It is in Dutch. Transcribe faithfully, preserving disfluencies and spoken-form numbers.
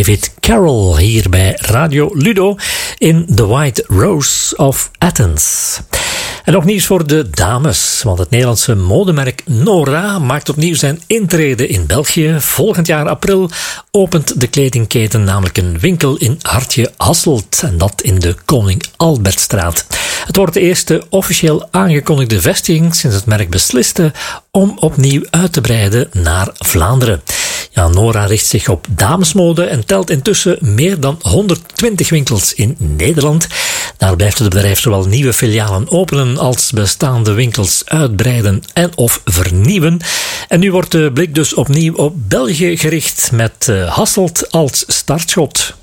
David Carroll hier bij Radio Ludo in The White Rose of Athens. En nog nieuws voor de dames, want het Nederlandse modemerk Nora maakt opnieuw zijn intrede in België. Volgend jaar april opent de kledingketen namelijk een winkel in Hartje Hasselt en dat in de Koning Albertstraat. Het wordt de eerste officieel aangekondigde vestiging sinds het merk besliste om opnieuw uit te breiden naar Vlaanderen. Ja, Nora richt zich op damesmode en telt intussen meer dan honderdtwintig winkels in Nederland. Daarbij heeft het bedrijf zowel nieuwe filialen openen als bestaande winkels uitbreiden en of vernieuwen. En nu wordt de blik dus opnieuw op België gericht met Hasselt als startschot.